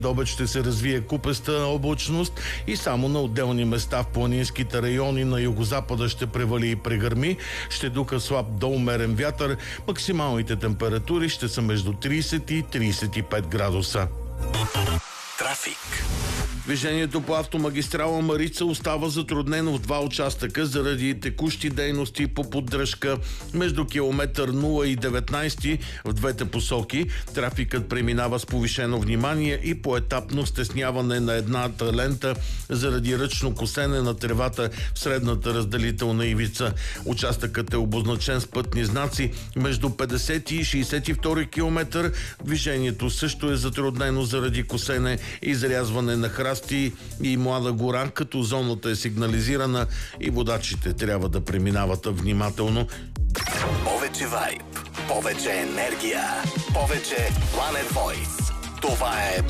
До обед ще се развие купеста облачност и само на отделни места в планинските райони на югозапада ще превали и прегърми. Ще духа слаб до умерен вятър. Максималните температури ще са между 30 и 35 градуса. Трафик. Движението по автомагистрала Марица остава затруднено в два участъка заради текущи дейности по поддръжка между километър 0 и 19 в двете посоки. Трафикът преминава с повишено внимание и поетапно стесняване на едната лента заради ръчно косене на тревата в средната разделителна ивица. Участъкът е обозначен с пътни знаци между 50 и 62 километър. Движението също е затруднено заради косене и изрязване на храсти и млада гора, като зоната е сигнализирана и водачите трябва да преминават внимателно. Повече вайб, повече енергия, повече Planet Voice. Това е